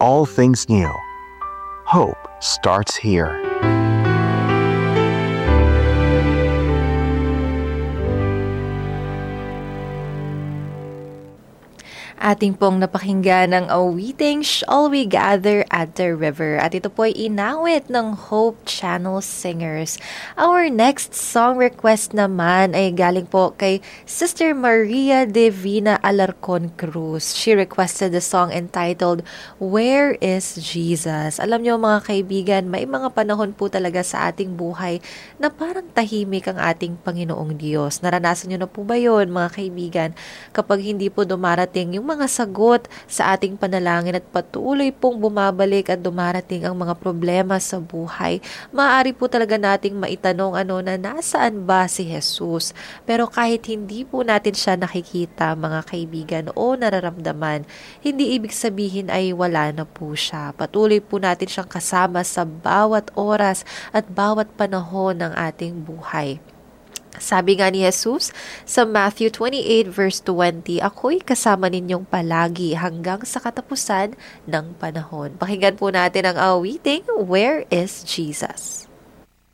all things new. Hope starts here. Ating pong napakinggan ng awiting Shall We Gather at the River. At ito po ay inawit ng Hope Channel Singers. Our next song request naman ay galing po kay Sister Maria Divina Alarcon Cruz. She requested the song entitled Where is Jesus? Alam niyo mga kaibigan, may mga panahon po talaga sa ating buhay na parang tahimik ang ating Panginoong Diyos. Naranasan niyo na po ba yun mga kaibigan? Kapag hindi po dumarating yung mga sagot sa ating panalangin at patuloy pong bumabalik at dumarating ang mga problema sa buhay, maaari po talaga nating maitanong na nasaan ba si Jesus. Pero kahit hindi po natin siya nakikita mga kaibigan o nararamdaman, hindi ibig sabihin ay wala na po siya. Patuloy po natin siyang kasama sa bawat oras at bawat panahon ng ating buhay. Sabi nga ni Jesus sa Matthew 28 verse 20, ako'y kasama ninyong palagi hanggang sa katapusan ng panahon. Pakinggan po natin ang awiting, Where is Jesus?